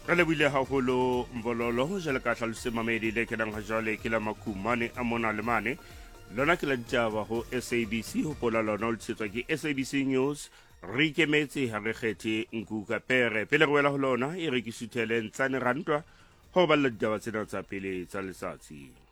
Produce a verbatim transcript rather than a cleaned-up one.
Re lebile haholo Mbololo jwale ka hlalose mamedi le ke nang ha jwale ke la makumane a mona le mane lona ke la ditaba ho S A B C ho pola lona o letsetswa ke S A B C News re ikemetse ha re kgethe Nkuka Pere pele re wela ho lona e re ke suthele ntsane rantwa ho balla ditaba tsena tsa pele tsa letsatsi.